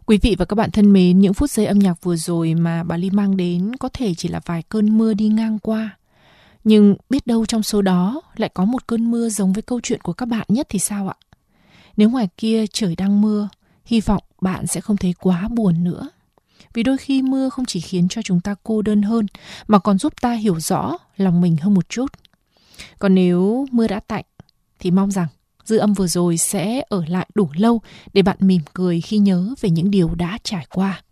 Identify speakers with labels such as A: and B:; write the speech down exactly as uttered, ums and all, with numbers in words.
A: Quý vị và các bạn thân mến, những phút giây âm nhạc vừa rồi mà bà Ly mang đến có thể chỉ là vài cơn mưa đi ngang qua. Nhưng biết đâu trong số đó lại có một cơn mưa giống với câu chuyện của các bạn nhất thì sao ạ? Nếu ngoài kia trời đang mưa, hy vọng bạn sẽ không thấy quá buồn nữa. Vì đôi khi mưa không chỉ khiến cho chúng ta cô đơn hơn, mà còn giúp ta hiểu rõ lòng mình hơn một chút. Còn nếu mưa đã tạnh, thì mong rằng dư âm vừa rồi sẽ ở lại đủ lâu để bạn mỉm cười khi nhớ về những điều đã trải qua.